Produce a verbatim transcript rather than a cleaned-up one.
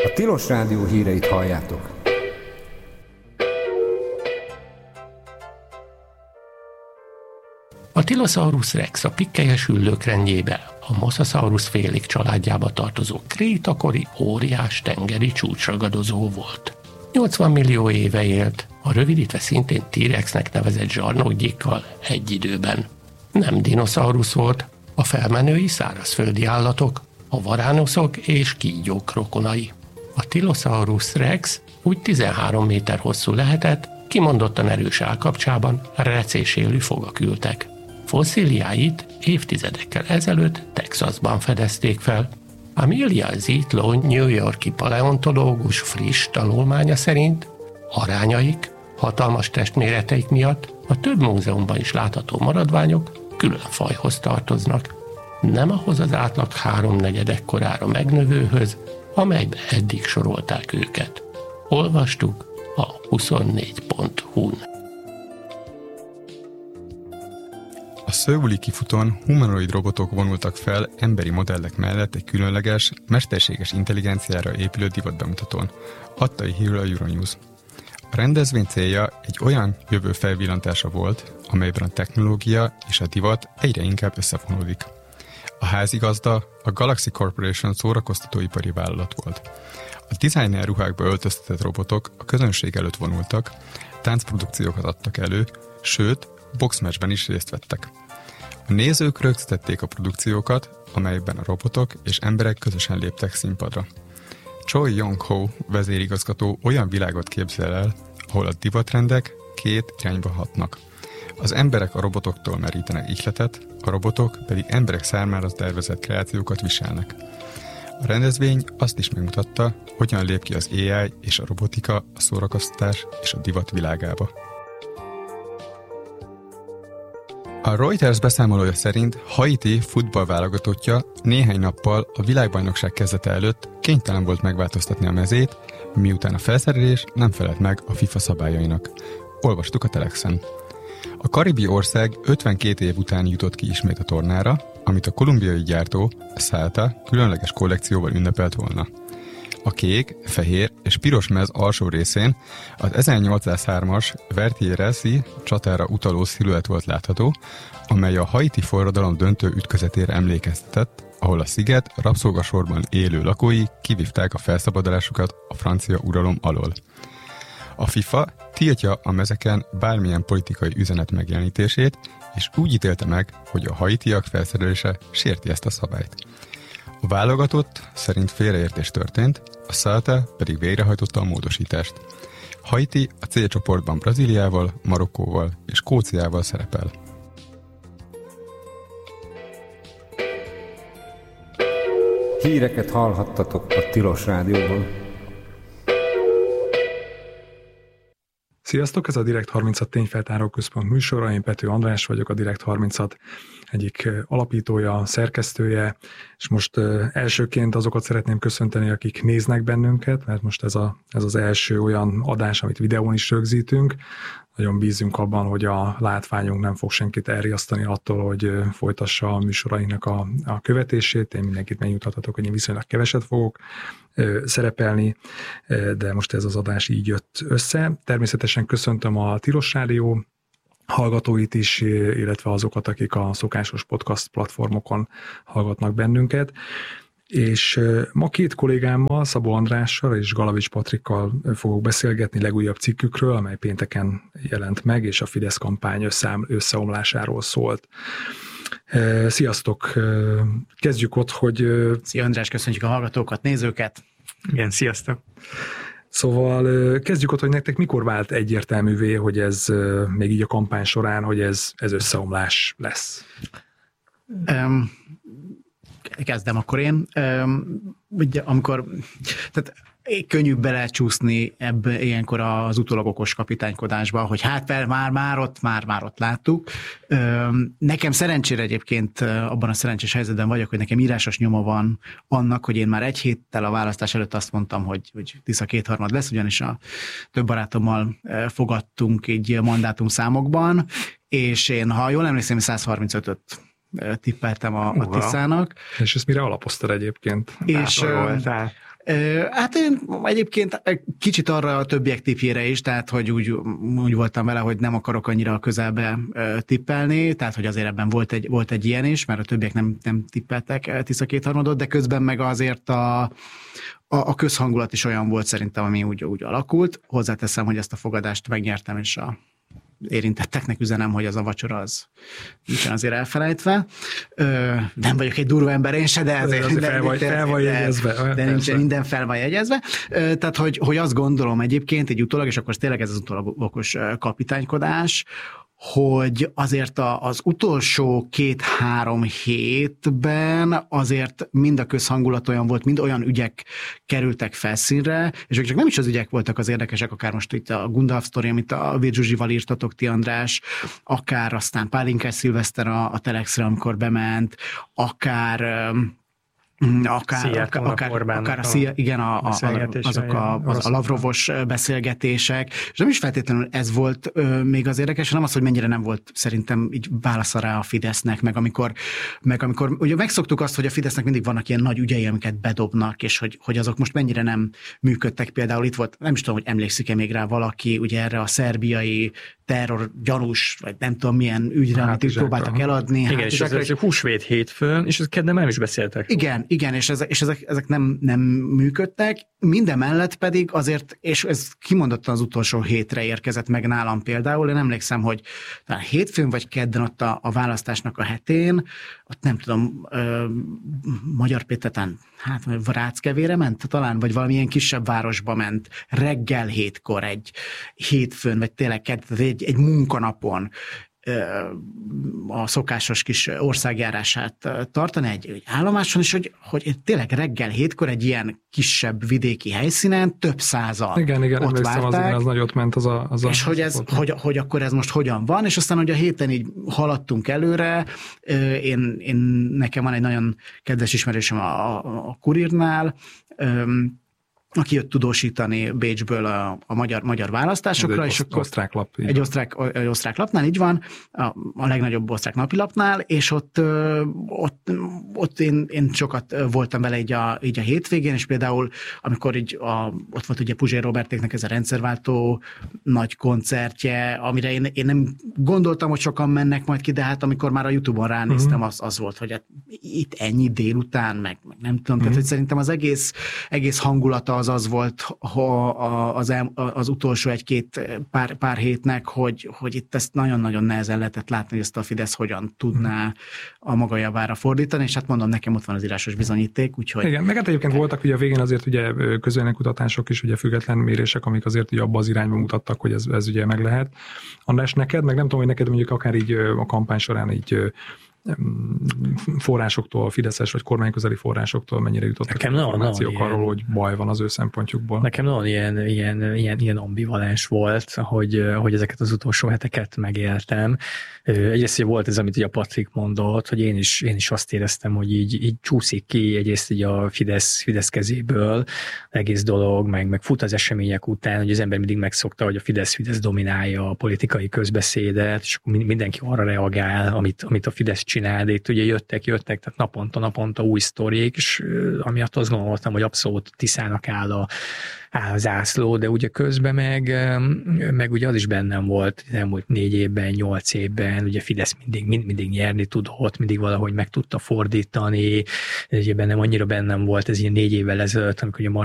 A Tilos Rádió híreit halljátok. A Tylosaurus rex a pikkelyes üllők rendjébe, a Mosasaurus félék családjába tartozó krétakori óriás tengeri csúcsragadozó volt. nyolcvan millió éve élt, a rövidítve szintén T-rexnek nevezett zsarnokgyékkal egy időben. Nem dinoszaurusz volt, a felmenői szárazföldi állatok, a varánoszok és kígyók rokonai. A Tylosaurus rex úgy tizenhárom méter hosszú lehetett, kimondottan erős állkapcsában recésélű fogak ültek. Fosszíliáit évtizedekkel ezelőtt Texasban fedezték fel. Amelia Zietlow New York-i paleontológus friss tanulmánya szerint arányaik, hatalmas testméreteik miatt a több múzeumban is látható maradványok külön fajhoz tartoznak. Nem ahhoz az átlag háromnegyedek korára megnövőhöz, amelybe eddig sorolták őket. Olvastuk a huszonnégy pont hu-n. A Szöuli kifutón humanoid robotok vonultak fel emberi modellek mellett egy különleges, mesterséges intelligenciára épülő divatbemutatón, adta hírül a Euronews. A rendezvény célja egy olyan jövő felvillantása volt, amelyben a technológia és a divat egyre inkább összefonódik. A házigazda a Galaxy Corporation szórakoztatóipari vállalat volt. A designer ruhákba öltöztetett robotok a közönség előtt vonultak, táncprodukciókat adtak elő, sőt, boxmatchben is részt vettek. A nézők rögzítették a produkciókat, amelyben a robotok és emberek közösen léptek színpadra. Choi Yong-ho vezérigazgató olyan világot képzel el, ahol a divatrendek két irányba hatnak. Az emberek a robotoktól merítenek ihletet, a robotok pedig emberek számára tervezett kreációkat viselnek. A rendezvény azt is megmutatta, hogyan lép ki az á i és a robotika a szórakoztatás és a divat világába. A Reuters beszámolója szerint Haiti futballválogatottja néhány nappal a világbajnokság kezdete előtt kénytelen volt megváltoztatni a mezét, miután a felszerelés nem felelt meg a FIFA szabályainak. Olvastuk a Telexen. A karibi ország ötvenkét év után jutott ki ismét a tornára, amit a kolumbiai gyártó, Salta különleges kollekcióval ünnepelt volna. A kék, fehér és piros mez alsó részén az ezernyolcszázhármas Vertières-i csatára utaló sziluett volt látható, amely a haiti forradalom döntő ütközetére emlékeztetett, ahol a sziget rabszolgasorban élő lakói kivívták a felszabadulásukat a francia uralom alól. A FIFA tiltja a mezeken bármilyen politikai üzenet megjelenítését, és úgy ítélte meg, hogy a haitiak felszerelése sérti ezt a szabályt. A válogatott szerint félreértés történt, a Salta pedig végrehajtotta a módosítást. Haiti a C-csoportban Brazíliával, Marokkóval és Skóciával szerepel. Híreket hallhattatok a Tilos Rádióban. Sziasztok, ez a Direkt harminchat tényfeltáró központ műsora, én Pető András vagyok, a Direkt harminchat egyik alapítója, szerkesztője, és most elsőként azokat szeretném köszönteni, akik néznek bennünket, mert most ez, a, ez az első olyan adás, amit videón is rögzítünk. Nagyon bízunk abban, hogy a látványunk nem fog senkit elriasztani attól, hogy folytassa a műsorainknak a, a követését. Én mindenkit megnyugtathatok, hogy én viszonylag keveset fogok ö, szerepelni, de most ez az adás így jött össze. Természetesen köszöntöm a Tilos Rádió hallgatóit is, illetve azokat, akik a szokásos podcast platformokon hallgatnak bennünket. És ma két kollégámmal, Szabó Andrással és Galavics Patrikkal fogok beszélgetni legújabb cikkükről, amely pénteken jelent meg, és a Fidesz kampány összeomlásáról szólt. Sziasztok! Kezdjük ott, hogy... Szia András, köszönjük a hallgatókat, nézőket! Igen, sziasztok! Szóval kezdjük ott, hogy nektek mikor vált egyértelművé, hogy ez még így a kampány során, hogy ez, ez összeomlás lesz? Um, kezdem akkor én. Um, ugye, amikor... Tehát, könnyű belecsúszni ebbe ilyenkor az utólag okos kapitánykodásba, hogy hát fel, már, már ott, már, már ott láttuk. Nekem szerencsére egyébként abban a szerencsés helyzetben vagyok, hogy nekem írásos nyoma van annak, hogy én már egy héttel a választás előtt azt mondtam, hogy, hogy Tisza kétharmad lesz, ugyanis a több barátommal fogadtunk így mandátum számokban, és én, ha jól emlékszem, száz harmincötöt tippeltem a, a Tiszának. És ezt mire alapoztad egyébként? És, Hát én egyébként kicsit arra a többiek tippjére is, tehát hogy úgy, úgy voltam vele, hogy nem akarok annyira a közelbe tippelni, tehát hogy azért ebben volt egy, volt egy ilyen is, mert a többiek nem, nem tippeltek Tisza kétharmadot, de közben meg azért a, a, a közhangulat is olyan volt szerintem, ami úgy, úgy alakult. Hozzáteszem, hogy ezt a fogadást megnyertem, és a érintetteknek üzenem, hogy az a vacsora az nincsen azért elfelejtve. Ö, nem vagyok egy durva ember én se, de azért, azért de, fel, vagy, fel van jegyezve. De, de nincsen, minden fel van jegyezve. Ö, tehát, hogy, hogy azt gondolom egyébként egy utólag, és akkor tényleg ez az utólagos kapitánykodás, hogy azért az utolsó két-három hétben azért mind a közhangulat olyan volt, mind olyan ügyek kerültek felszínre, és csak nem is az ügyek voltak az érdekesek, akár most itt a Gundalf sztori, amit a Virzsuzsival írtatok ti, András, akár aztán Pálinkás Szilveszter a, a Telexre, amikor bement, akár akár, akár, akár, akár a, szia, igen, a, a, azok a, az a Lavrovos beszélgetések, és nem is feltétlenül ez volt ö, még az érdekes, hanem az, hogy mennyire nem volt szerintem így válasza rá a Fidesznek, meg amikor, meg amikor ugye megszoktuk azt, hogy a Fidesznek mindig vannak ilyen nagy ügyei, amiket bedobnak, és hogy, hogy azok most mennyire nem működtek. Például itt volt, nem is tudom, hogy emlékszik-e még rá valaki, ugye erre a szerbiai terror gyanús, vagy nem tudom milyen ügyre, hát, amit próbáltak eladni. Igen, hát, és ez, ez húsvét hétfőn, és ez kedden nem is beszéltek. Igen, igen, és ezek, és ezek, ezek nem, nem működtek. Minden mellett pedig azért, és ez kimondottan az utolsó hétre érkezett meg nálam például, én emlékszem, hogy talán hétfőn vagy kedden ott a, a választásnak a hetén, ott nem tudom, ö, Magyar Péter, hát Ráckevére ment talán, vagy valamilyen kisebb városba ment reggel hétkor egy hétfőn, vagy tényleg kedden, egy, egy munkanapon a szokásos kis országjárását tartani egy, egy állomáson, és hogy, hogy tényleg reggel hétkor egy ilyen kisebb vidéki helyszínen több százal igen, igen, ott várták. Az, igen, az nagyot ment az a... Az és a, hogy, ez, hogy, hogy akkor ez most hogyan van, és aztán, hogy a héten így haladtunk előre, én, én nekem van egy nagyon kedves ismerősöm a, a, a Kurírnál, aki jött tudósítani Bécsből a, a magyar, magyar választásokra. Egy és oszt, osztrák lap. Egy osztrák, egy osztrák lapnál, így van, a, a legnagyobb osztrák napilapnál, és ott, ott, ott én, én sokat voltam vele így a, így a hétvégén, és például amikor így a, ott volt ugye Puzsér Robertéknek ez a rendszerváltó nagy koncertje, amire én, én nem gondoltam, hogy sokan mennek majd ki, de hát amikor már a YouTube-on ránéztem, uh-huh. az, az volt, hogy hát itt ennyi délután, meg, meg nem tudom, uh-huh. tehát hogy szerintem az egész, egész hangulata az az volt ha az, az utolsó egy-két pár, pár hétnek, hogy, hogy itt ezt nagyon-nagyon nehezen lehetett látni, hogy ezt a Fidesz hogyan tudná a maga javára fordítani, és hát mondom, nekem ott van az írásos bizonyíték, úgyhogy... Igen, meg hát egyébként voltak ugye a végén azért ugye közvéleménykutatások is, ugye független mérések, amik azért ugye abba az irányba mutattak, hogy ez, ez ugye meg lehet. András, neked, meg nem tudom, hogy neked mondjuk akár így a kampány során így forrásoktól, fideszes vagy kormányközeli forrásoktól mennyire jutottak nekem információk no, no, arról, hogy baj van az ő szempontjukból? Nekem nagyon ilyen, ilyen, ilyen, ilyen ambivalens volt, hogy, hogy ezeket az utolsó heteket megéltem. Egyrészt ugye volt ez, amit ugye a Patrik mondott, hogy én is, én is azt éreztem, hogy így, így csúszik ki egyrészt így a Fidesz, Fidesz kezéből egész dolog, meg, meg fut az események után, hogy az ember mindig megszokta, hogy a Fidesz-Fidesz dominálja a politikai közbeszédet, és akkor mindenki arra reagál, amit, amit a Fidesz csinál, de itt ugye jöttek, jöttek, tehát naponta, naponta új sztorik, és amiatt azt gondoltam, hogy abszolút Tiszának áll a, áll a zászló, de ugye közben meg, meg ugye az is bennem volt, elmúlt négy évben, nyolc évben, ugye Fidesz mindig, mind, mindig nyerni tudott, mindig valahogy meg tudta fordítani, ugye bennem annyira bennem volt ez ilyen négy évvel ezelőtt, amikor ugye